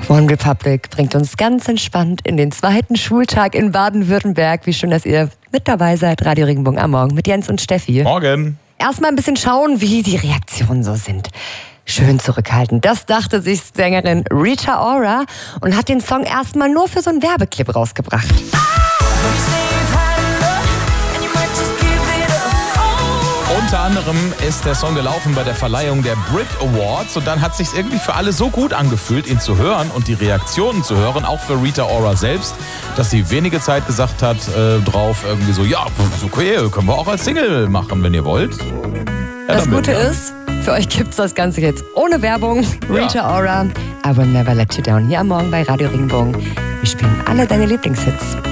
One Republic bringt uns ganz entspannt in den zweiten Schultag in Baden-Württemberg. Wie schön, dass ihr mit dabei seid. Radio Regenbogen am Morgen mit Jens und Steffi. Morgen. Erstmal ein bisschen schauen, wie die Reaktionen so sind. Schön zurückhaltend. Das dachte sich Sängerin Rita Ora und hat den Song erstmal nur für so einen Werbeclip rausgebracht. Unter anderem ist der Song gelaufen bei der Verleihung der Brit Awards und dann hat es sich irgendwie für alle so gut angefühlt, ihn zu hören und die Reaktionen zu hören, auch für Rita Ora selbst, dass sie wenige Zeit gesagt hat drauf irgendwie so, ja, okay, können wir auch als Single machen, wenn ihr wollt. Ja, das Gute ist, für euch gibt's das Ganze jetzt ohne Werbung. Rita Ora, I Will Never Let You Down, hier am Morgen bei Radio Regenbogen. Wir spielen alle deine Lieblingshits.